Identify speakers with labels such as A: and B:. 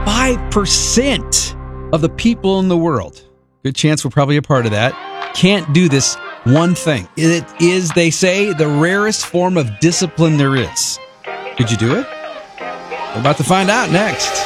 A: 5% of the people in the world, good chance we're probably a part of that, can't do this one thing. It is, they say, the rarest form of discipline there is. Could you do it? We're about to find out next.